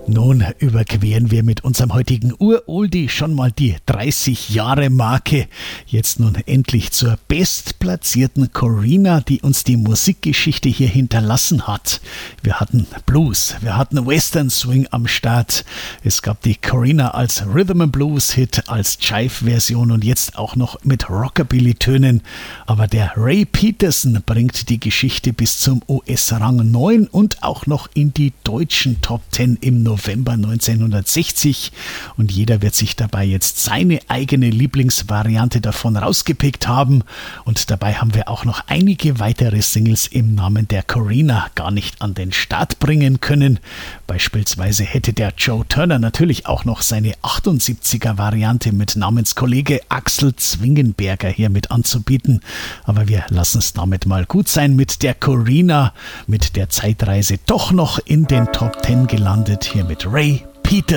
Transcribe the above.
Nun überqueren wir mit unserem heutigen Uroldie schon mal die 30-Jahre-Marke. Jetzt nun endlich zur bestplatzierten Corinna, die uns die Musikgeschichte hier hinterlassen hat. Wir hatten Blues, wir hatten Western Swing am Start. Es gab die Corinna als Rhythm & Blues Hit, als Jive-Version und jetzt auch noch mit Rockabilly-Tönen. Aber der Ray Peterson bringt die Geschichte bis zum US-Rang 9 und auch noch in die deutschen Top 10 im November 1960 und jeder wird sich dabei jetzt seine eigene Lieblingsvariante davon rausgepickt haben und dabei haben wir auch noch einige weitere Singles im Namen der Corinna gar nicht an den Start bringen können. Beispielsweise hätte der Joe Turner natürlich auch noch seine 78er Variante mit Namenskollege Axel Zwingenberger hier mit anzubieten, aber wir lassen es damit mal gut sein mit der Corinna, mit der Zeitreise doch noch in den Top 10 gelandet, hier mit Ray Peterson.